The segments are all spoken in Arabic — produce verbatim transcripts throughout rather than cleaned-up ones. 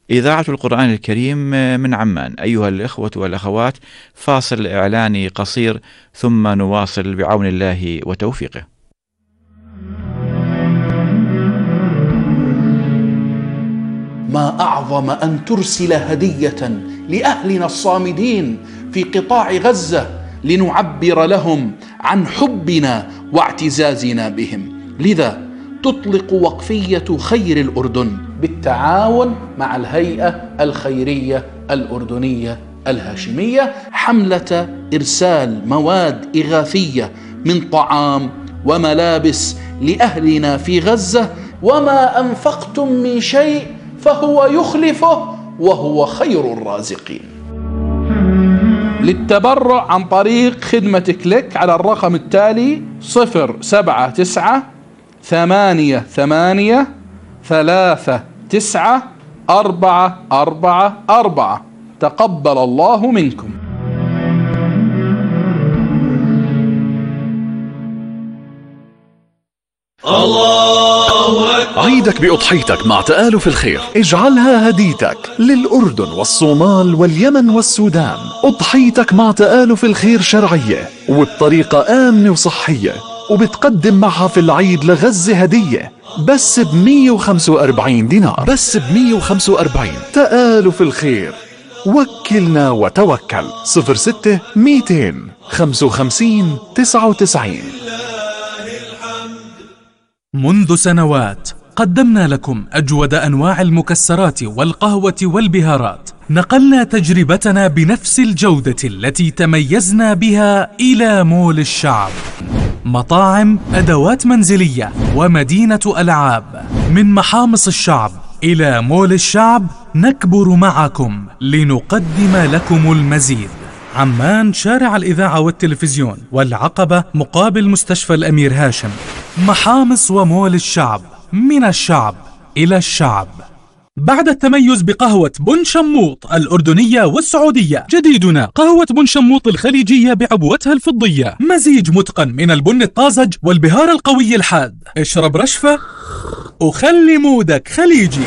إذاعة القرآن الكريم من عمان. أيها الإخوة والأخوات، فاصل إعلاني قصير ثم نواصل بعون الله وتوفيقه. ما أعظم أن ترسل هدية لأهلنا الصامدين في قطاع غزة لنعبر لهم عن حبنا واعتزازنا بهم. لذا تطلق وقفية خير الأردن بالتعاون مع الهيئة الخيرية الأردنية الهاشمية حملة إرسال مواد إغاثية من طعام وملابس لأهلنا في غزة، وما أنفقتم من شيء فهو يخلفه وهو خير الرازقين. للتبرع عن طريق خدمة كليك على الرقم التالي صفر سبعة تسعة ثمانية ثمانية ثلاثة تسعة أربعة أربعة أربعة. تقبل الله منكم. الله أكبر. عيدك بأضحيتك مع تآلف الخير، اجعلها هديتك للأردن والصومال واليمن والسودان. أضحيتك مع تآلف الخير شرعية وبطريقة آمنة وصحية، وبتقدم معها في العيد لغزة هدية بس ب مية وخمسة وأربعين دينار، بس ب مية وخمسة وأربعين. تآلف الخير، وكلنا وتوكل. صفر ستة ميتين خمسة وخمسين تسعة وتسعين. منذ سنوات قدمنا لكم أجود أنواع المكسرات والقهوة والبهارات. نقلنا تجربتنا بنفس الجودة التي تميزنا بها إلى مول الشعب. مطاعم، أدوات منزلية ومدينة ألعاب. من محامص الشعب إلى مول الشعب نكبر معكم لنقدم لكم المزيد. عمان، شارع الإذاعة والتلفزيون، والعقبة مقابل مستشفى الأمير هاشم. محامص ومول الشعب، من الشعب إلى الشعب. بعد التميز بقهوة بن شموط الأردنية والسعودية، جديدنا قهوة بن شموط الخليجية بعبوتها الفضية، مزيج متقن من البن الطازج والبهار القوي الحاد. اشرب رشفة وخلي مودك خليجي.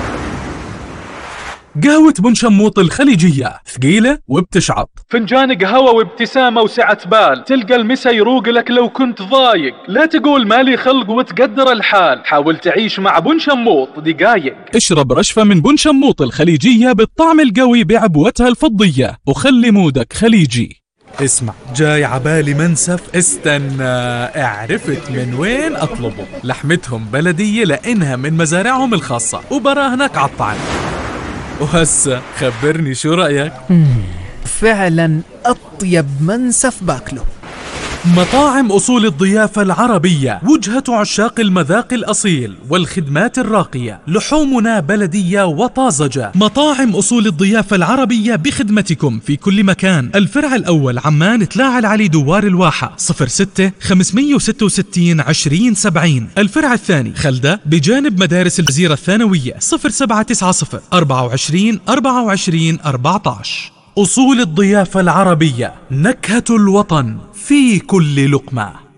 قهوة بن شموط الخليجية ثقيلة وبتشعط. فنجان قهوة وابتسامة وسعة بال، تلقى المسا يروق لك لو كنت ضايق. لا تقول مالي خلق وتقدر الحال، حاول تعيش مع بن شموط دقايق. اشرب رشفة من بن شموط الخليجية بالطعم القوي بعبوتها الفضية، وخلي مودك خليجي. اسمع، جاي عبالي منسف، استنى، اعرفت من وين اطلبه. لحمتهم بلدية لانها من مزارعهم الخاصة، وبراهنك عالطعم. وهسه خبرني شو رأيك؟ فعلا أطيب منسف باكله. مطاعم أصول الضيافة العربية، وجهة عشاق المذاق الأصيل والخدمات الراقية. لحومنا بلدية وطازجة. مطاعم أصول الضيافة العربية بخدمتكم في كل مكان. الفرع الأول عمان، تلاعة العلي دوار الواحة، صفر ستة خمسمية وستة وستين عشرين سبعين. الفرع الثاني خلدة بجانب مدارس الجزيرة الثانوية، صفر سبعة تسعة صفر أربعة وعشرين أربعة وعشرين أربعة عشر. أصول الضيافة العربية، نكهة الوطن في كل لقمة.